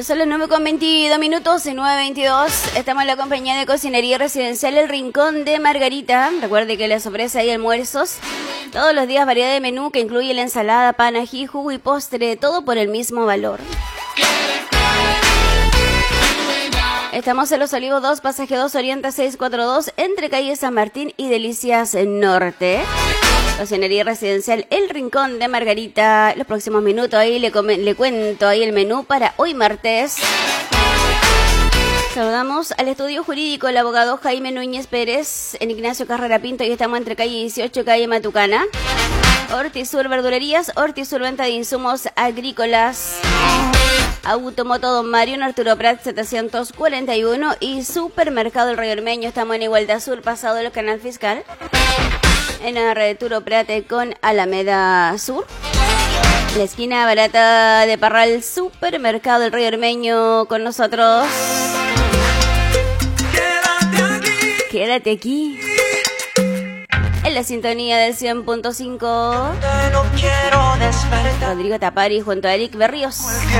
Ya son las 9:22 minutos, 9:22. Estamos en la compañía de Cocinería Residencial El Rincón de Margarita. Recuerde que les ofrece ahí almuerzos todos los días, variedad de menú que incluye la ensalada, pan, ají, jugo y postre, todo por el mismo valor. Estamos en Los Olivos 2, pasaje 2, Oriente 642, entre calle San Martín y Delicias Norte. Cocinería Residencial El Rincón de Margarita. Los próximos minutos ahí le cuento ahí el menú para hoy martes. Saludamos al estudio jurídico el abogado Jaime Núñez Pérez en Ignacio Carrera Pinto, y estamos entre calle 18, calle Matucana. Hortisur Verdulerías, Hortisur Venta de Insumos Agrícolas, Automoto Don Mario en Arturo Prat 741 y Supermercado El Río Ormeño. Estamos en Igualdad Sur, pasado el Canal Fiscal, en Arturo Prat con Alameda Sur. La esquina barata de Parral, Supermercado El Río Ormeño con nosotros. Quédate aquí en la sintonía del 100.5. Rodrigo Tapari junto a Eric Berríos.